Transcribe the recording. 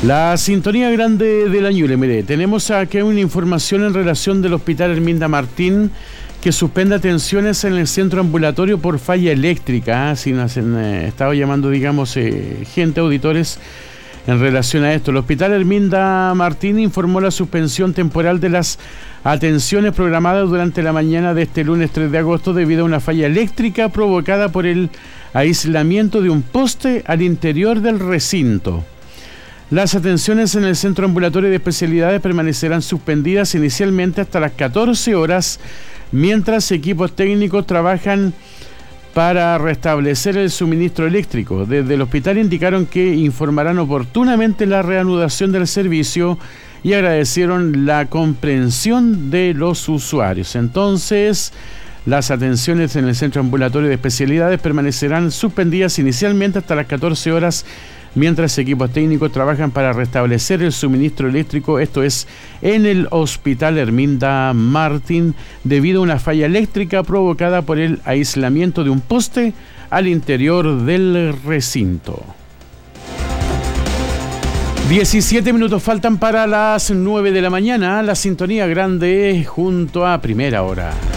La sintonía grande de la Ñuble. Mire, tenemos aquí una información en relación del Hospital Herminda Martín que suspende atenciones en el centro ambulatorio por falla eléctrica. Si nos han estado llamando, gente, auditores, en relación a esto. El Hospital Herminda Martín informó la suspensión temporal de las atenciones programadas durante la mañana de este lunes 3 de agosto debido a una falla eléctrica provocada por el aislamiento de un poste al interior del recinto. Las atenciones en el Centro Ambulatorio de Especialidades permanecerán suspendidas inicialmente hasta las 14 horas, mientras equipos técnicos trabajan para restablecer el suministro eléctrico. Desde el hospital indicaron que informarán oportunamente la reanudación del servicio y agradecieron la comprensión de los usuarios. Entonces, las atenciones en el Centro Ambulatorio de Especialidades permanecerán suspendidas inicialmente hasta las 14 horas, mientras equipos técnicos trabajan para restablecer el suministro eléctrico, esto es en el Hospital Herminda Martín, debido a una falla eléctrica provocada por el aislamiento de un poste al interior del recinto. 17 minutos faltan para las 9 de la mañana, la sintonía grande junto a Primera Hora.